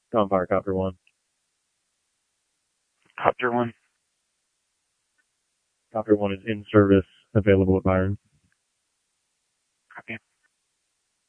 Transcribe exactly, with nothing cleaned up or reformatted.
Tom Fire Copter one. Copter one. Copter one is in service, available at Byron.